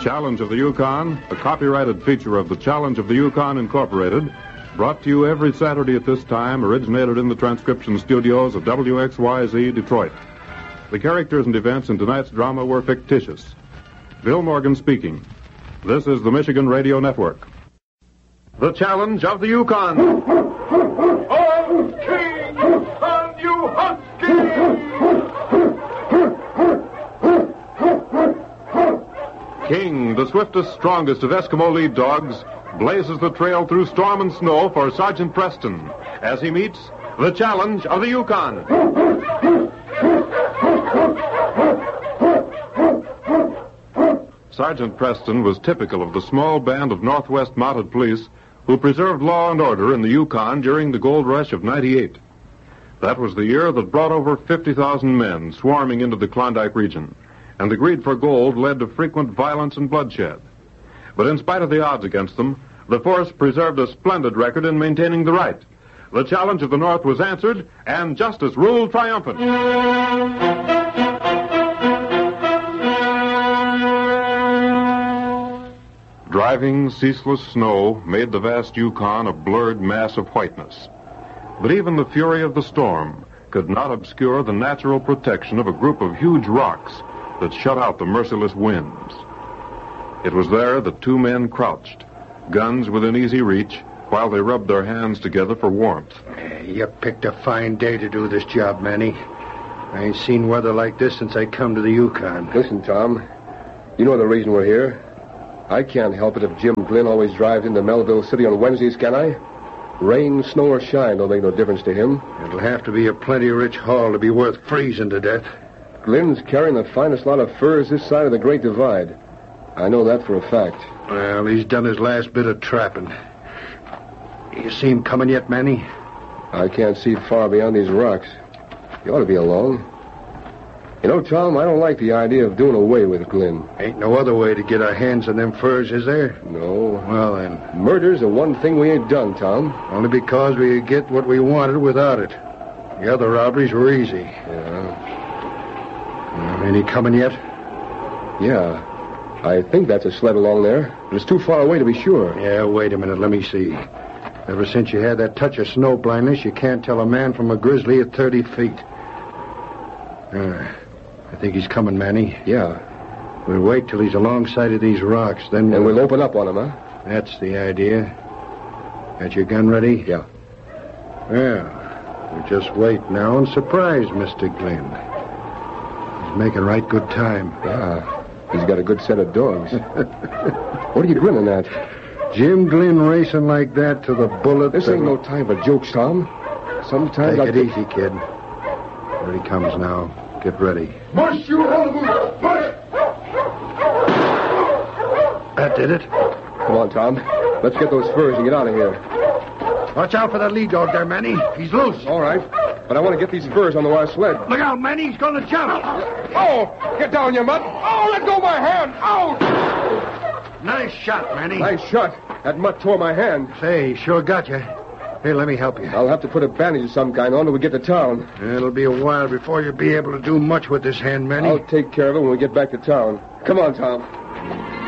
Challenge of the Yukon, a copyrighted feature of the Challenge of the Yukon Incorporated, brought to you every Saturday at this time, originated in the transcription studios of WXYZ Detroit. The characters and events in tonight's drama were fictitious. Bill Morgan speaking. This is the Michigan Radio Network. The Challenge of the Yukon. On King, on you husky! King, the swiftest, strongest of Eskimo lead dogs, blazes the trail through storm and snow for Sergeant Preston as he meets the Challenge of the Yukon. Sergeant Preston was typical of the small band of Northwest Mounted Police who preserved law and order in the Yukon during the gold rush of '98. That was the year that brought over 50,000 men swarming into the Klondike region, and the greed for gold led to frequent violence and bloodshed. But in spite of the odds against them, the force preserved a splendid record in maintaining the right. The challenge of the North was answered, and justice ruled triumphant. Driving, ceaseless snow made the vast Yukon a blurred mass of whiteness. But even the fury of the storm could not obscure the natural protection of a group of huge rocks that shut out the merciless winds. It was there that two men crouched, guns within easy reach, while they rubbed their hands together for warmth. You picked a fine day to do this job, Manny. I ain't seen weather like this since I come to the Yukon. Listen, Tom, you know the reason we're here. I can't help it if Jim Glynn always drives into Melville City on Wednesdays, can I? Rain, snow, or shine don't make no difference to him. It'll have to be a plenty rich haul to be worth freezing to death. Glynn's carrying the finest lot of furs this side of the Great Divide. I know that for a fact. Well, he's done his last bit of trapping. You see him coming yet, Manny? I can't see far beyond these rocks. He ought to be along. You know, Tom, I don't like the idea of doing away with Glynn. Ain't no other way to get our hands on them furs, is there? No. Well, then. Murder's the one thing we ain't done, Tom. Only because we could get what we wanted without it. The other robberies were easy. Yeah. Ain't he coming yet? Yeah. I think that's a sled along there, but it's too far away to be sure. Yeah, wait a minute. Let me see. Ever since you had that touch of snow blindness, you can't tell a man from a grizzly at 30 feet. I think he's coming, Manny. Yeah. We'll wait till he's alongside of these rocks, then And we'll open up on him, huh? That's the idea. Got your gun ready? Yeah. Well, we'll just wait now and surprise Mr. Glynn. He's making right good time. Yeah. He's got a good set of dogs. What are you grinning at? Jim Glynn racing like that to the bullet. This ain't no time for jokes, Tom. Sometimes Take it easy, kid. Here he comes now. Get ready. Mush you hullabaloo! Mush! That did it. Come on, Tom. Let's get those furs and get out of here. Watch out for that lead dog there, Manny. He's loose. All right. But I want to get these furs on the wire sled. Look out, Manny. He's going to jump. Oh! Get down, you mutt! Oh, let go of my hand! Oh! Nice shot, Manny. Nice shot. That mutt tore my hand. Say, he sure got you. Here, let me help you. I'll have to put a bandage of some kind on till we get to town. It'll be a while before you'll be able to do much with this hand, Manny. I'll take care of it when we get back to town. Come on, Tom.